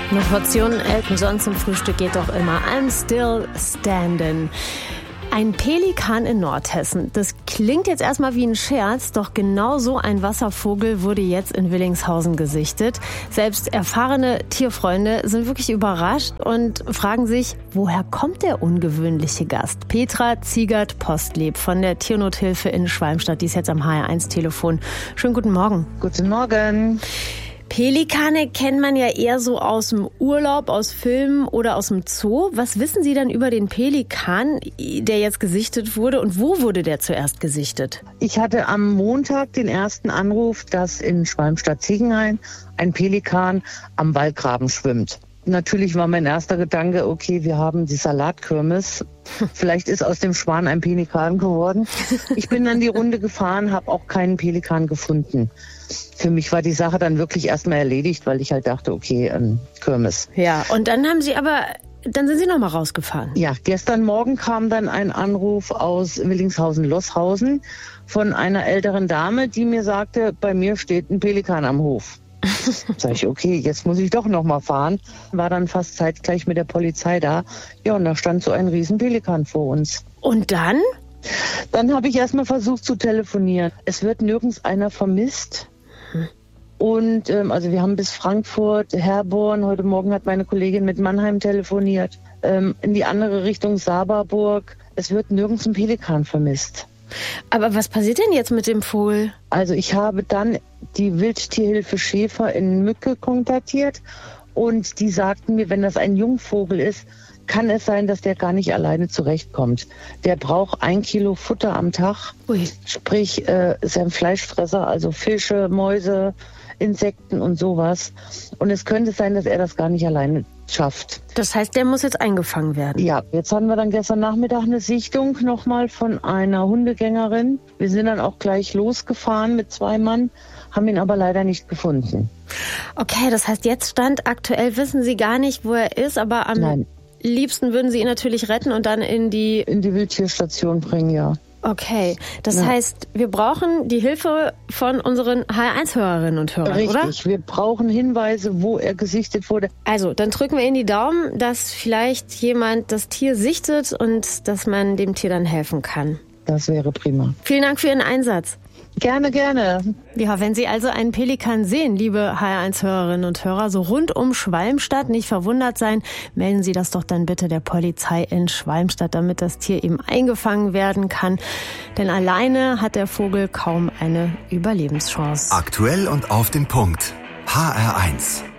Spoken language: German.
Eine Portion Elton John zum Frühstück geht doch immer. I'm still standing. Ein Pelikan in Nordhessen. Das klingt jetzt erstmal wie ein Scherz, doch genau so ein Wasservogel wurde jetzt in Willingshausen gesichtet. Selbst erfahrene Tierfreunde sind wirklich überrascht und fragen sich, woher kommt der ungewöhnliche Gast? Petra Ziegert-Postlieb von der Tiernothilfe in Schwalmstadt, die ist jetzt am HR1-Telefon. Schönen guten Morgen. Guten Morgen. Pelikane kennt man ja eher so aus dem Urlaub, aus Filmen oder aus dem Zoo. Was wissen Sie denn über den Pelikan, der jetzt gesichtet wurde, und wo wurde der zuerst gesichtet? Ich hatte am Montag den ersten Anruf, dass in Schwalmstadt-Ziegenhain ein Pelikan am Waldgraben schwimmt. Natürlich war mein erster Gedanke, okay, wir haben die Salatkirmes. Vielleicht ist aus dem Schwan ein Pelikan geworden. Ich bin dann die Runde gefahren, habe auch keinen Pelikan gefunden. Für mich war die Sache dann wirklich erstmal erledigt, weil ich halt dachte, okay, Kirmes. Ja, und dann sind Sie nochmal rausgefahren. Ja, gestern Morgen kam dann ein Anruf aus Willingshausen-Loshausen von einer älteren Dame, die mir sagte, bei mir steht ein Pelikan am Hof. Sag ich, okay, jetzt muss ich doch noch mal fahren. War dann fast zeitgleich mit der Polizei da. Ja, und da stand so ein riesen Pelikan vor uns. Und dann? Dann habe ich erstmal versucht zu telefonieren. Es wird nirgends einer vermisst. Und also wir haben bis Frankfurt, Herborn, heute Morgen hat meine Kollegin mit Mannheim telefoniert, in die andere Richtung Saberburg. Es wird nirgends ein Pelikan vermisst. Aber was passiert denn jetzt mit dem Vogel? Also ich habe dann die Wildtierhilfe Schäfer in Mücke kontaktiert und die sagten mir, wenn das ein Jungvogel ist, kann es sein, dass der gar nicht alleine zurechtkommt. Der braucht 1 Kilo Futter am Tag, sprich ist ein Fleischfresser, also Fische, Mäuse, Insekten und sowas. Und es könnte sein, dass er das gar nicht alleine schafft. Das heißt, der muss jetzt eingefangen werden? Ja, jetzt hatten wir dann gestern Nachmittag eine Sichtung nochmal von einer Hundegängerin. Wir sind dann auch gleich losgefahren mit 2 Mann, haben ihn aber leider nicht gefunden. Okay, das heißt, jetzt Stand aktuell wissen Sie gar nicht, wo er ist, aber am liebsten würden Sie ihn natürlich retten und dann in die Wildtierstation bringen, ja. Okay, das heißt, wir brauchen die Hilfe von unseren HR1-Hörerinnen und Hörern, Richtig, oder? Richtig, wir brauchen Hinweise, wo er gesichtet wurde. Also, dann drücken wir Ihnen die Daumen, dass vielleicht jemand das Tier sichtet und dass man dem Tier dann helfen kann. Das wäre prima. Vielen Dank für Ihren Einsatz. Gerne, gerne. Ja, wenn Sie also einen Pelikan sehen, liebe HR1-Hörerinnen und Hörer, so rund um Schwalmstadt, nicht verwundert sein, melden Sie das doch dann bitte der Polizei in Schwalmstadt, damit das Tier eben eingefangen werden kann. Denn alleine hat der Vogel kaum eine Überlebenschance. Aktuell und auf den Punkt. HR1.